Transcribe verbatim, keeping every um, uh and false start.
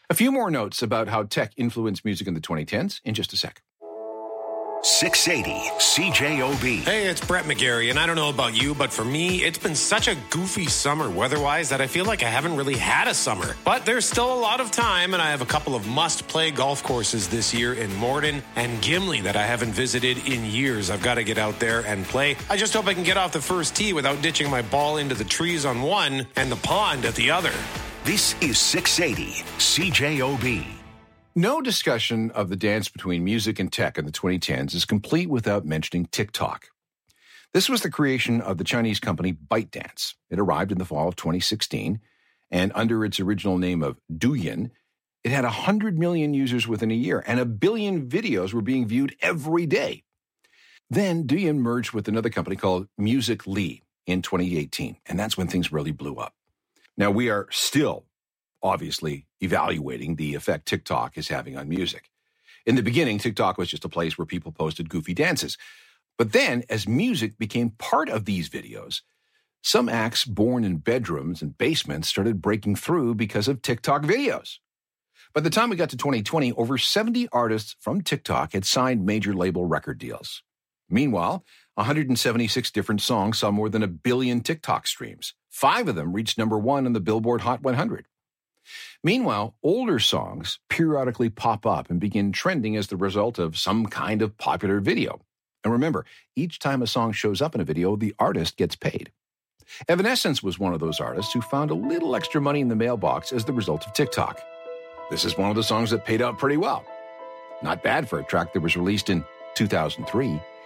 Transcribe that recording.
A few more notes about how tech influenced music in the twenty tens in just a sec. six eighty C J O B. Hey, it's Brett McGarry, and I don't know about you, but for me, it's been such a goofy summer weather-wise that I feel like I haven't really had a summer. But there's still a lot of time, and I have a couple of must-play golf courses this year in Morden and Gimli that I haven't visited in years. I've got to get out there and play. I just hope I can get off the first tee without ditching my ball into the trees on one and the pond at the other. This is six eighty C J O B. No discussion of the dance between music and tech in the twenty tens is complete without mentioning TikTok. This was the creation of the Chinese company ByteDance. It arrived in the fall of twenty sixteen, and under its original name of Douyin, it had one hundred million users within a year, and a billion videos were being viewed every day. Then Douyin merged with another company called Musical.ly in twenty eighteen, and that's when things really blew up. Now, we are still, obviously, evaluating the effect TikTok is having on music. In the beginning, TikTok was just a place where people posted goofy dances. But then, as music became part of these videos, some acts born in bedrooms and basements started breaking through because of TikTok videos. By the time we got to twenty twenty, over seventy artists from TikTok had signed major label record deals. Meanwhile, one hundred seventy-six different songs saw more than a billion TikTok streams. Five of them reached number one on the Billboard Hot one hundred. Meanwhile, older songs periodically pop up and begin trending as the result of some kind of popular video. And remember, each time a song shows up in a video, the artist gets paid. Evanescence was one of those artists who found a little extra money in the mailbox as the result of TikTok. This is one of the songs that paid out pretty well. Not bad for a track that was released in two thousand three.